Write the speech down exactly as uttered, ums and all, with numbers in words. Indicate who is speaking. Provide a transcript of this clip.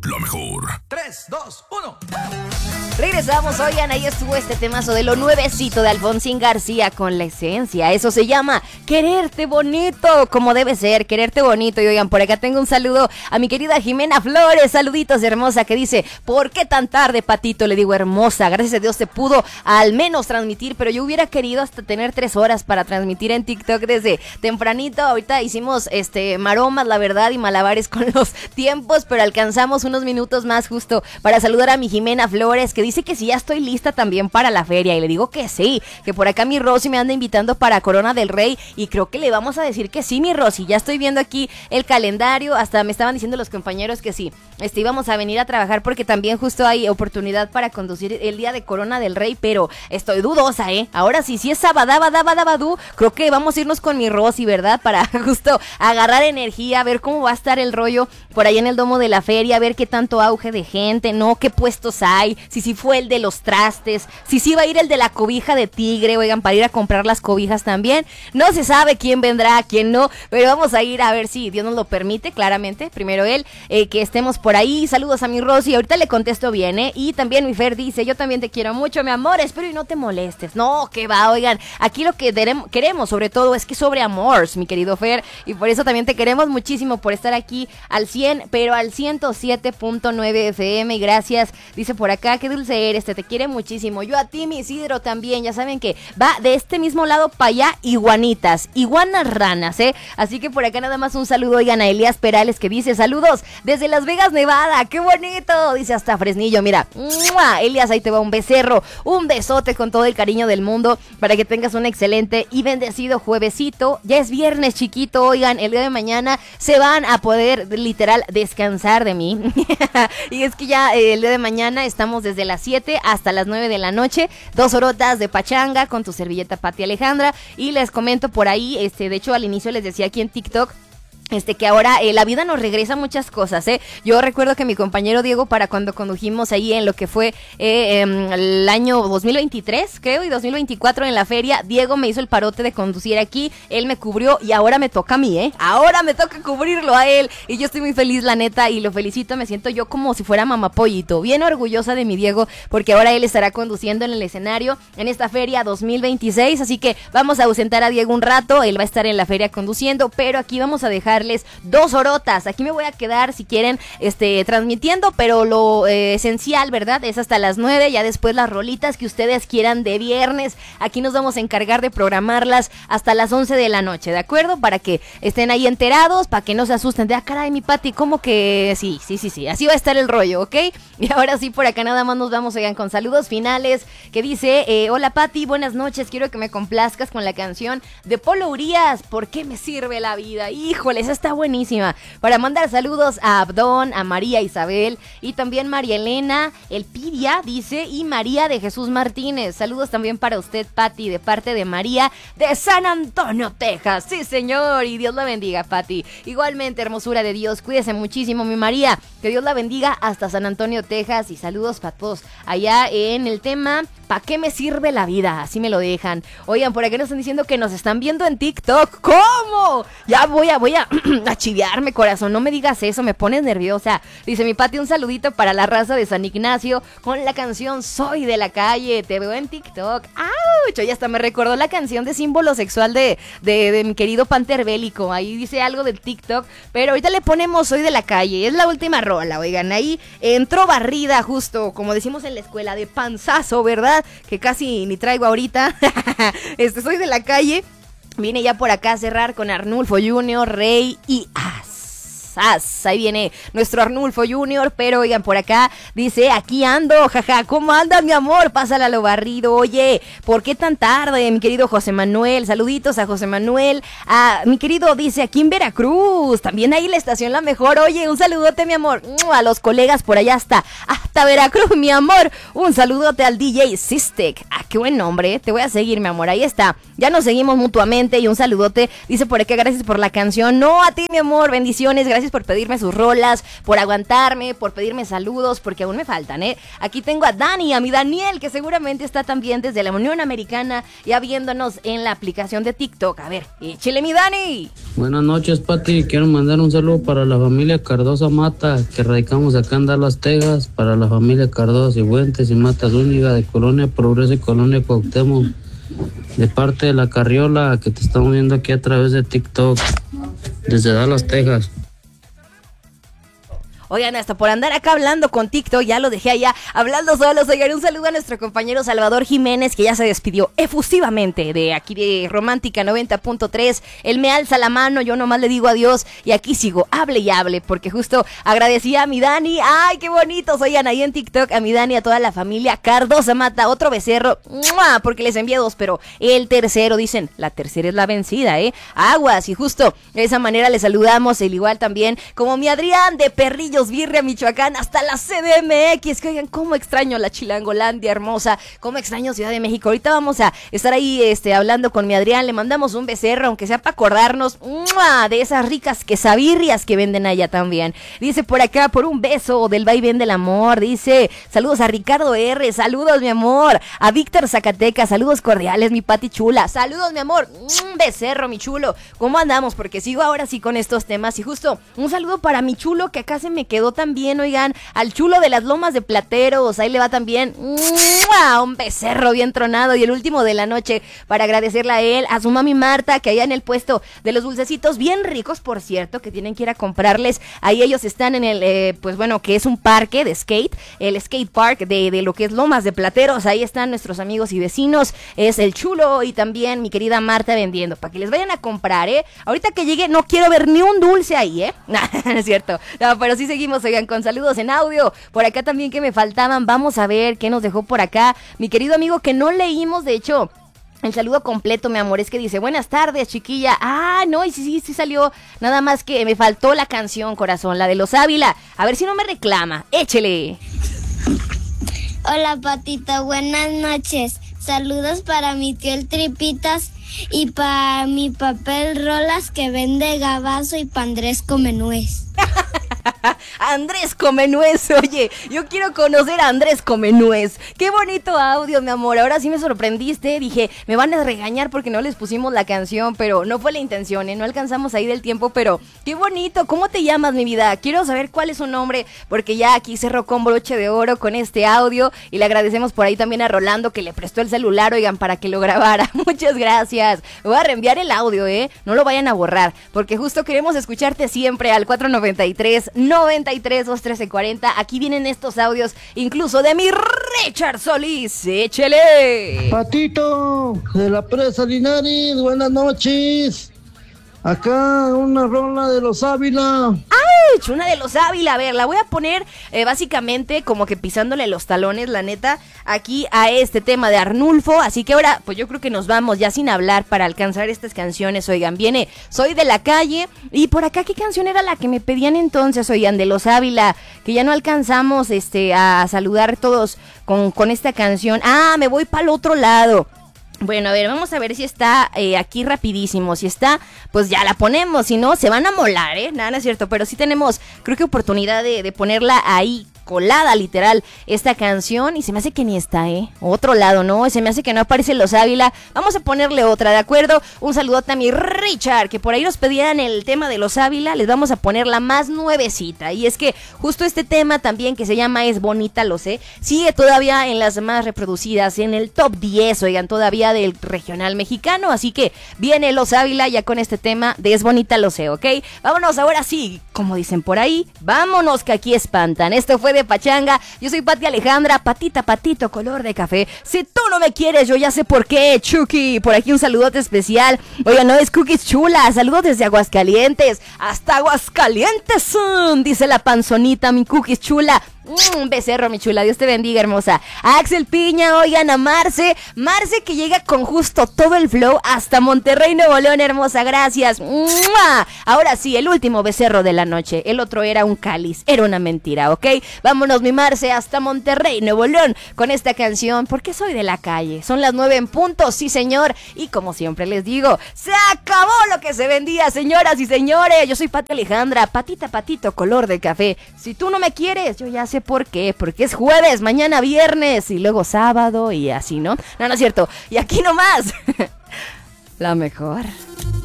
Speaker 1: la mejor.
Speaker 2: tres, dos, uno.
Speaker 3: Regresamos, oigan, ahí estuvo este temazo de lo nuevecito de Alfonsín García con La Esencia. Eso se llama Quererte Bonito, como debe ser, quererte bonito. Y oigan, por acá tengo un saludo a mi querida Jimena Flores, saluditos hermosa, que dice, ¿por qué tan tarde, Patito? Le digo, hermosa, gracias a Dios te pudo al menos transmitir, pero yo hubiera querido hasta tener tres horas para transmitir en TikTok desde tempranito. Ahorita hicimos este maromas, la verdad, y malabares con los tiempos, pero alcanzamos unos minutos más justo para saludar a mi Jimena Flores, que dice que si ya estoy lista también para la feria, y le digo que sí, que por acá mi Rosy me anda invitando para Corona del Rey, y creo que le vamos a decir que sí, mi Rosy. Ya estoy viendo aquí el calendario, hasta me estaban diciendo los compañeros que sí, este, íbamos a venir a trabajar porque también justo hay oportunidad para conducir el día de Corona del Rey, pero estoy dudosa, ¿eh? Ahora sí, si es sabadabadabadabadú, creo que vamos a irnos con mi Rosy, ¿verdad? Para justo agarrar energía, ver cómo va a estar el rollo por ahí en el domo de la feria, ver qué tanto auge de gente, ¿no? ¿Qué puestos hay? Si sí fue el de los trastes, si sí va a ir el de la cobija de tigre, oigan, para ir a comprar las cobijas también. No se sabe quién vendrá, quién no, pero vamos a ir a ver si Dios nos lo permite, claramente. Primero él, eh, que estemos por ahí. Saludos a mi Rosy, ahorita le contesto bien, ¿eh? Y también mi Fer dice, yo también te quiero mucho, mi amor, espero y no te molestes. No, que va, oigan, aquí lo que queremos sobre todo es que sobre amor, mi querido Fer, y por eso también te queremos muchísimo por estar aquí al cien, pero al ciento siete punto nueve F M, y gracias, dice por acá, qué dulce eres, te, te quiere muchísimo. Yo a ti, mi Isidro, también, ya saben que va de este mismo lado para allá, iguanitas, iguanas ranas, ¿eh? Así que por acá nada más un saludo, oigan, a Elías Perales, que dice, saludos desde Las Vegas, Nevada, qué bonito, dice hasta Fresnillo, mira, ¡mua! Elías, ahí te va un becerro, un besote con todo el cariño del mundo, para que tengas un excelente y bendecido juevesito. Ya es viernes, chiquito, oigan, el día de mañana se van a poder literal descansar de mí. Y es que ya eh, el día de mañana estamos desde las siete hasta las nueve de la noche, dos horotas de pachanga con tu servilleta Pati Alejandra, y les comento por ahí, este, de hecho al inicio les decía aquí en TikTok, Este que ahora eh, la vida nos regresa muchas cosas, ¿eh? Yo recuerdo que mi compañero Diego, para cuando condujimos ahí en lo que fue eh, eh, el año dos mil veintitrés, creo, y dos mil veinticuatro en la feria, Diego me hizo el parote de conducir aquí, él me cubrió y ahora me toca a mí, ¿eh? Ahora me toca cubrirlo a él, y yo estoy muy feliz, la neta, y lo felicito, me siento yo como si fuera mamá pollito, bien orgullosa de mi Diego, porque ahora él estará conduciendo en el escenario en esta feria dos mil veintiséis, así que vamos a ausentar a Diego un rato, él va a estar en la feria conduciendo, pero aquí vamos a dejar dos horotas. Aquí me voy a quedar, si quieren, este, transmitiendo, pero lo eh, esencial, ¿verdad? Es hasta las nueve, ya después las rolitas que ustedes quieran de viernes. Aquí nos vamos a encargar de programarlas hasta las once de la noche, ¿de acuerdo? Para que estén ahí enterados, para que no se asusten de, ah, caray, mi Pati, ¿cómo que? Sí, sí, sí, sí, así va a estar el rollo, ¿ok? Y ahora sí, por acá nada más nos vamos, oigan, con saludos finales, que dice, eh, hola Pati, buenas noches, quiero que me complazcas con la canción de Polo Urias, ¿por qué me sirve la vida? Híjole, esa está buenísima, para mandar saludos a Abdón, a María Isabel, y también María Elena, el Pidia, dice, y María de Jesús Martínez, saludos también para usted, Pati, de parte de María, de San Antonio, Texas, sí señor, y Dios la bendiga, Pati, igualmente, hermosura de Dios, cuídese muchísimo, mi María, que Dios la bendiga hasta San Antonio, Texas, y saludos para todos, allá en el tema, ¿para qué me sirve la vida? Así me lo dejan. Oigan, por aquí nos están diciendo que nos están viendo en TikTok. ¿Cómo? Ya voy a, voy a, a chiviarme, corazón. No me digas eso, me pones nerviosa. Dice mi Pati, un saludito para la raza de San Ignacio con la canción Soy de la Calle. Te veo en TikTok. ¡Auch! Ya hasta me recordó la canción de símbolo sexual de, de, de mi querido Panther Bélico. Ahí dice algo del TikTok. Pero ahorita le ponemos Soy de la Calle. Es la última rola, oigan. Ahí entró barrida justo, como decimos en la escuela, de panzazo, ¿verdad? Que casi ni traigo ahorita. este, Soy de la Calle. Viene ya por acá a cerrar con Arnulfo Junior, Rey y As. As. Ahí viene nuestro Arnulfo Junior, pero oigan, por acá dice, aquí ando, jaja, ¿cómo andas, mi amor? Pásala a lo barrido. Oye, ¿por qué tan tarde, mi querido José Manuel? Saluditos a José Manuel. A mi querido, dice, aquí en Veracruz, también ahí la estación La Mejor. Oye, un saludote, mi amor, a los colegas por allá hasta, hasta Veracruz, mi amor. Un saludote al D J Sistek. Ah, qué buen nombre, te voy a seguir, mi amor, ahí está. Ya nos seguimos mutuamente y un saludote, dice por acá, gracias por la canción. No, a ti, mi amor, bendiciones, gracias gracias por pedirme sus rolas, por aguantarme, por pedirme saludos, porque aún me faltan, ¿eh? Aquí tengo a Dani, a mi Daniel, que seguramente está también desde la Unión Americana, ya viéndonos en la aplicación de TikTok. A ver, échale mi Dani.
Speaker 1: Buenas noches, Pati. Quiero mandar un saludo para la familia Cardosa Mata, que radicamos acá en Dallas, Texas, para la familia Cardosa y Fuentes y Mata Zúñiga de Colonia Progreso y Colonia Cuauhtémoc, de parte de la Carriola, que te estamos viendo aquí a través de TikTok, desde Dallas, Texas.
Speaker 3: Oigan, hasta por andar acá hablando con TikTok, ya lo dejé allá hablando solos. Oigan, un saludo a nuestro compañero Salvador Jiménez, que ya se despidió efusivamente de aquí de Romántica noventa punto tres. Él me alza la mano, yo nomás le digo adiós y aquí sigo, hable y hable, porque justo agradecía a mi Dani. ¡Ay, qué bonitos! Oigan, ahí en TikTok, a mi Dani, a toda la familia Cardosa Mata, otro becerro, ¡mua! Porque les envié dos, pero el tercero, dicen, la tercera es la vencida, ¿eh? Aguas, y justo de esa manera le saludamos, el igual también, como mi Adrián de Perrillo Birria, Michoacán, hasta la C D M X, que oigan, cómo extraño la Chilangolandia hermosa, cómo extraño Ciudad de México. Ahorita vamos a estar ahí este, hablando con mi Adrián, le mandamos un becerro, aunque sea para acordarnos ¡mua! De esas ricas quesabirrias que venden allá también. Dice por acá, por un beso del vaivén del amor, dice, saludos a Ricardo R, saludos mi amor, a Víctor Zacatecas, saludos cordiales mi Pati chula, saludos mi amor, un becerro mi chulo, ¿cómo andamos? Porque sigo ahora sí con estos temas y justo un saludo para mi chulo que acá se me quedó también, oigan, al chulo de las Lomas de Plateros, ahí le va también ¡mua! Un becerro bien tronado. Y el último de la noche, para agradecerle a él, a su mami Marta, que allá en el puesto de los dulcecitos, bien ricos por cierto, que tienen que ir a comprarles, ahí ellos están en el, eh, pues bueno, que es un parque de skate, el skate park de, de lo que es Lomas de Plateros, ahí están nuestros amigos y vecinos, es el chulo y también mi querida Marta vendiendo, para que les vayan a comprar, eh, ahorita que llegue no quiero ver ni un dulce ahí, eh, no, no es cierto, no, pero sí seguimos, oigan, con saludos en audio. Por acá también que me faltaban, vamos a ver qué nos dejó por acá mi querido amigo que no leímos, de hecho el saludo completo, mi amor, es que dice, buenas tardes, chiquilla. Ah, no, y sí, sí, sí salió, nada más que me faltó la canción, corazón, la de los Ávila, a ver si no me reclama, échele.
Speaker 2: Hola, Patito, buenas noches, saludos para mi tío el Tripitas y para mi papel Rolas que vende gabazo y pa' Andrés Comenuez.
Speaker 3: Andrés Comenuez, oye, yo quiero conocer a Andrés Comenuez. Qué bonito audio, mi amor. Ahora sí me sorprendiste, dije, me van a regañar porque no les pusimos la canción, pero no fue la intención, ¿eh? No alcanzamos ahí del tiempo, pero qué bonito. ¿Cómo te llamas, mi vida? Quiero saber cuál es su nombre, porque ya aquí cerró con broche de oro con este audio y le agradecemos por ahí también a Rolando que le prestó el celular, oigan, para que lo grabara. Muchas gracias. Me voy a reenviar el audio, ¿eh? No lo vayan a borrar, porque justo queremos escucharte siempre al cuatro noventa y tres, noventa y tres, dos trece, cuarenta. Aquí vienen estos audios, incluso de mi Richard Solís. ¡Échele!
Speaker 4: Patito, de la presa Linares, buenas noches. Acá una rola de los Ávila.
Speaker 3: ¡Ay! Una de los Ávila. A ver, la voy a poner eh, básicamente como que pisándole los talones, la neta, aquí a este tema de Arnulfo. Así que ahora, pues yo creo que nos vamos ya sin hablar para alcanzar estas canciones. Oigan, viene Soy de la Calle. Y por acá, ¿qué canción era la que me pedían entonces? Oigan, de los Ávila, que ya no alcanzamos este a saludar todos con, con esta canción. Ah, me voy para el otro lado. Bueno, a ver, vamos a ver si está eh, aquí rapidísimo. Si está, pues ya la ponemos. Si no, se van a molar, ¿eh? Nada, no es cierto. Pero sí tenemos, creo que oportunidad de, de ponerla ahí colada, literal, esta canción. Y se me hace que ni está, ¿eh? Otro lado, ¿no? Se me hace que no aparecen los Ávila. Vamos a ponerle otra, ¿de acuerdo? Un saludote a mi Richard, que por ahí nos pedían el tema de los Ávila. Les vamos a poner la más nuevecita. Y es que justo este tema también, que se llama Es Bonita, lo sé, sigue todavía en las más reproducidas, en el top diez, oigan, todavía del regional mexicano. Así que viene los Ávila ya con este tema de Es Bonita, lo sé, ¿ok? Vámonos ahora sí, como dicen por ahí, vámonos que aquí espantan. Esto fue de Pachanga. Yo soy Pati Alejandra, patita, patito, color de café. Si tú no me quieres, yo ya sé por qué, Chucky. Por aquí un saludote especial. Oigan, no es Cookies Chula. Saludos desde Aguascalientes. Hasta Aguascalientes, dice la panzonita, mi Cookies Chula. Un becerro, mi chula, Dios te bendiga, hermosa. A Axel Piña, oigan, a Marce, Marce que llega con justo todo el flow hasta Monterrey, Nuevo León, hermosa, gracias. ¡Mua! Ahora sí, el último becerro de la noche, el otro era un cáliz, era una mentira, ¿ok? Vámonos, mi Marce, hasta Monterrey, Nuevo León, con esta canción, porque soy de la calle. Son las nueve en punto, sí señor, y como siempre les digo, se acabó lo que se vendía, señoras y señores. Yo soy Pati Alejandra, patita, patito, color de café. Si tú no me quieres, yo ya sé por qué, porque es jueves, mañana viernes y luego sábado y así, ¿no? No, no es cierto. Y aquí nomás, la mejor.